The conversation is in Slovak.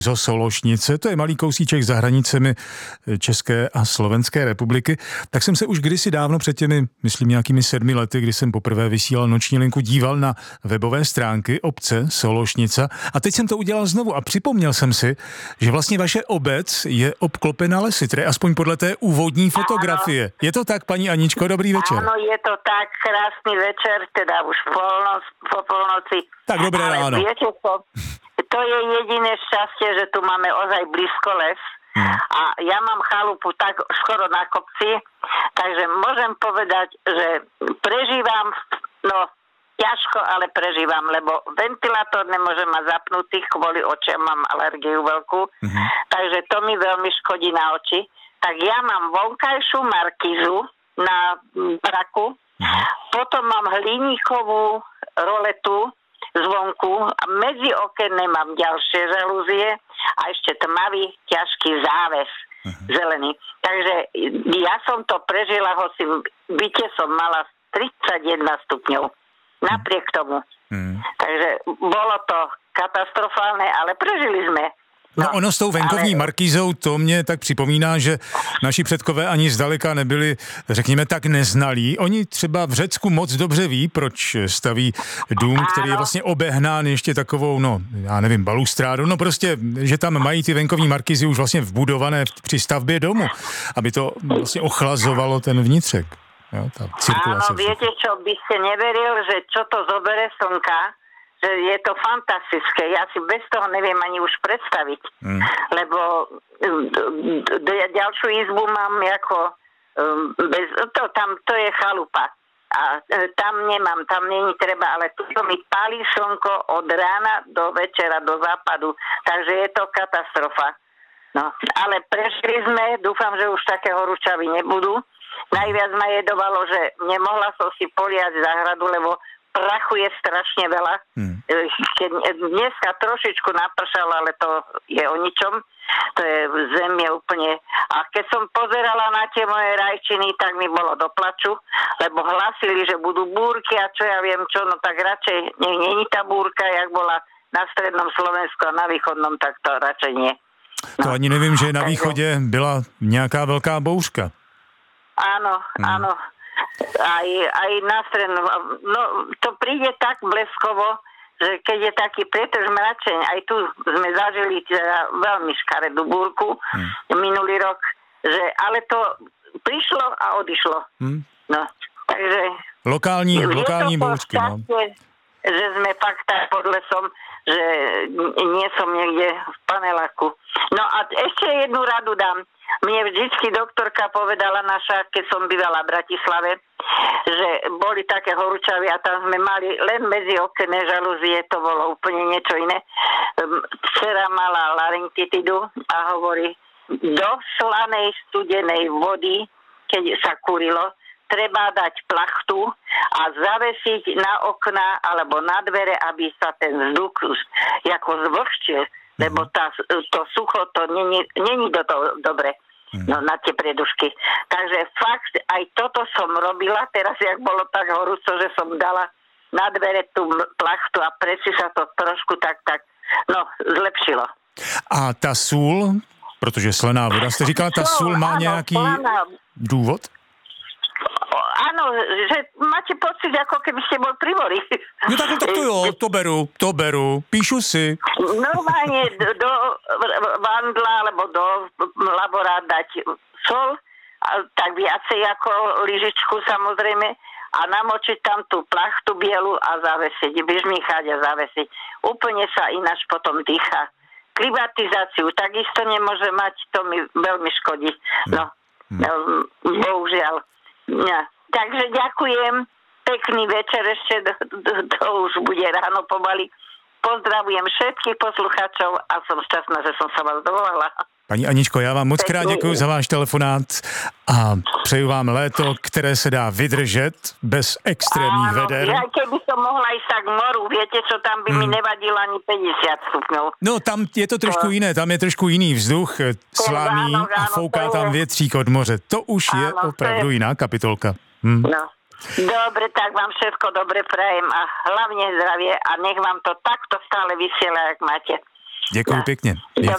zo Sološnice, to je malý kousíček za hranicemi České a Slovenské republiky, tak jsem se už kdysi dávno před těmi, myslím nějakými 7 lety, kdy jsem poprvé vysílal Noční linku, díval na webové stránky obce Sološnica a teď jsem to udělal znovu a připomněl jsem si, že vlastně vaše obec je obklopena lesy, tedy aspoň podle té úvodní fotografie. Áno. Je to tak, paní Aničko? Dobrý večer. Áno, je to tak, krásný večer, teda už po polnoci. Tak dobré ráno. Viete čo? To je jediné šťastie, že tu máme ozaj blízko les a ja mám chalupu tak skoro na kopci, takže môžem povedať, že prežívam, ťažko, ale prežívam, lebo ventilátor nemôžem mať zapnutý, kvôli očiam mám alergiu veľkú, takže to mi veľmi škodí na oči. Tak ja mám vonkajšiu markízu na braku, potom mám hliníkovú roletu zvonku a medzi okenné mám ďalšie žalúzie a ešte tmavý, ťažký záves zelený. Takže ja som to prežila, hoci v byte som mala 31 stupňov. Napriek tomu. Takže bolo to katastrofálne, ale prežili sme. No ono s tou venkovní markízou, to mě tak připomíná, že naši předkové ani zdaleka nebyli, řekněme tak, neznalí. Oni třeba v Řecku moc dobře ví, proč staví dům, který je vlastně obehnán ještě takovou, já nevím, balustrádu. No prostě, že tam mají ty venkovní markízy už vlastně vbudované při stavbě domu, aby to vlastně ochlazovalo ten vnitřek. Jo, tá cirkulácia. Áno, viete čo, by ste neveril, že čo to zobere slnka, že je to fantastické. Ja si bez toho neviem ani už predstaviť. Lebo ďalšiu izbu mám ako to je chalupa. A tam nemám, tam není treba, ale tu mi pálí slnko od rána do večera, do západu. Takže je to katastrofa. No, ale prežili sme, dúfam, že už také horúčavy nebudú. Najviac ma jedovalo, že nemohla som si poliať záhradu, lebo prachu je strašne veľa. Keď dneska trošičku napršalo, ale to je o ničom. To je zem je úplne... A keď som pozerala na tie moje rajčiny, tak mi bolo do plaču, lebo hlasili, že budú búrky a čo ja viem čo, no tak radšej není tá búrka, jak bola na strednom Slovensku a na východnom, tak to radšej nie. No. To ani nevím, že na východě byla nějaká velká bouřka. Áno, áno. Aj na strednom. No, to príde tak bleskovo, že keď je taký pretrž mračeň, aj tu sme zažili teda veľmi škaredú búrku minulý rok, že ale to prišlo a odišlo. No, takže... Lokální bouřky, no. Že sme fakt tak pod lesom, že nie som niekde v paneláku. No a ešte jednu radu dám. Mne vždycky doktorka povedala naša, keď som bývala v Bratislave, že boli také horúčavy a tam sme mali len medzi okenné žalúzie, to bolo úplne niečo iné. Dcera mala laryngitidu a hovorí, do slanej studenej vody, keď sa kúrilo, treba dať plachtu a zavesiť na okna alebo na dvere, aby sa ten vzduch ako zvlhčil, lebo to sucho, to není do toho dobre. No, na tie priedušky. Takže fakt, aj toto som robila, teraz jak bolo tak horúco, že som dala na dvere tú plachtu a preci sa to trošku tak, zlepšilo. A ta sůl, protože slaná voda, jste říkala, ta sůl má nějaký důvod? Áno, že máte pocit, ako keby ste bol pri mori. No tak to jo, to beru, píšu si. Normálne do vandla, alebo do labora dať sol, tak viacej ako lyžičku samozrejme, a namočiť tam tú plachtu bielu a zavesiť, vyžmýchať a zavesiť. Úplne sa ináč potom dýcha. Klimatizáciu takisto nemôže mať, to mi veľmi škodí. Bohužiaľ. Ja. Takže ďakujem, pekný večer ešte, to už bude ráno pomaly. Pozdravujem všetkých poslucháčov a som šťastná, že som sa vás dovolala. Paní Aničko, já vám moc krát děkuji za váš telefonát a přeju vám léto, které se dá vydržet bez extrémních veder. Ja keby som mohla ísť tak k moru, viete čo, tam by mi nevadilo ani 50 stupňov. No tam je to trošku jiné, tam je trošku jiný vzduch, slaný a fouká tam větřík od moře. To už je opravdu jiná kapitolka. No. Dobre, tak vám všetko dobre prajem a hlavne zdravie a nech vám to takto stále vysiela, jak máte. Děkuji pěkně.